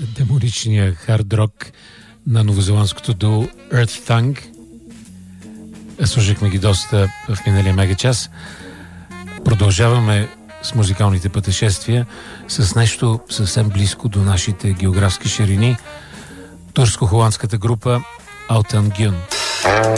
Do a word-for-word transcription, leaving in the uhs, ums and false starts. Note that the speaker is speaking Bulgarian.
демоничния хард-рок на новозеландското дуо Earth Tongue. Слушахме ги доста в миналия мегачас. Продължаваме с музикалните пътешествия с нещо съвсем близко до нашите географски ширини. Турско-холандската група Алтан Гюн.